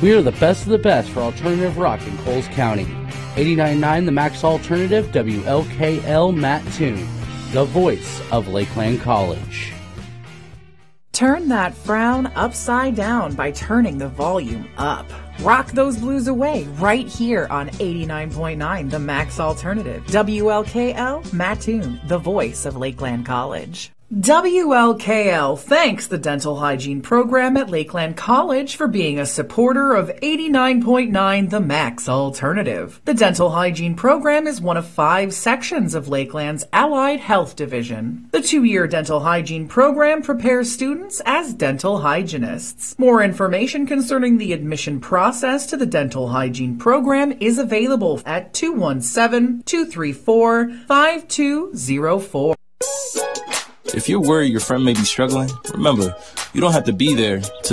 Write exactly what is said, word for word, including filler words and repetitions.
We are the best of the best for alternative rock in Coles County. eighty-nine point nine The Max Alternative, W L K L Mattoon, the voice of Lakeland College. Turn that frown upside down by turning the volume up. Rock those blues away right here on eighty-nine point nine The Max Alternative, W L K L Mattoon, the voice of Lakeland College. W L K L thanks the Dental Hygiene Program at Lakeland College for being a supporter of eighty-nine point nine The Max Alternative. The Dental Hygiene Program is one of five sections of Lakeland's Allied Health Division. The two-year Dental Hygiene Program prepares students as dental hygienists. More information concerning the admission process to the Dental Hygiene Program is available at two one seven, two three four, five two zero four. If you're worried your friend may be struggling, remember, you don't have to be there to